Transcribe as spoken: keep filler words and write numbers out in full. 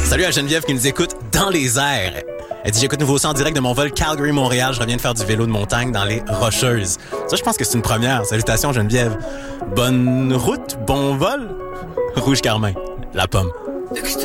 Salut à Geneviève qui nous écoute dans les airs. Elle dit, j'écoute nouveau ça en direct de mon vol Calgary-Montréal. Je reviens de faire du vélo de montagne dans les Rocheuses. Ça, je pense que c'est une première. Salutations, Geneviève. Bonne route, bon vol. Rouge Carmin, la pomme.